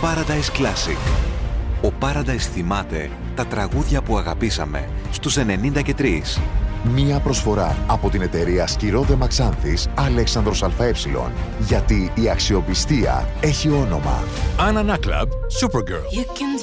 Paradise Classic. Ο Paradise θυμάται τα τραγούδια που αγαπήσαμε στους 93. Μία προσφορά από την εταιρεία Σκυρόδε Μαξάνθης Αλέξανδρος ΑΕ. Γιατί η αξιοπιστία έχει όνομα. Anna Club, Supergirl.